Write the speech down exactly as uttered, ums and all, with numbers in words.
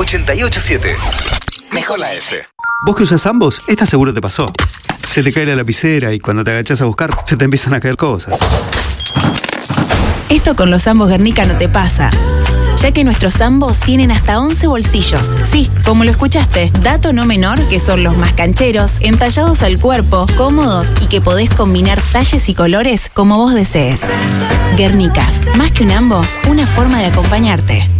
ochenta y ocho siete. Mejor la F. Vos que usas ambos, esta seguro te pasó. Se te cae la lapicera y cuando te agachás a buscar, se te empiezan a caer cosas. Esto con los ambos Guernica no te pasa, ya que nuestros ambos tienen hasta once bolsillos. Sí, como lo escuchaste, dato no menor que son los más cancheros, entallados al cuerpo, cómodos y que podés combinar talles y colores como vos desees. Guernica, más que un ambo, una forma de acompañarte.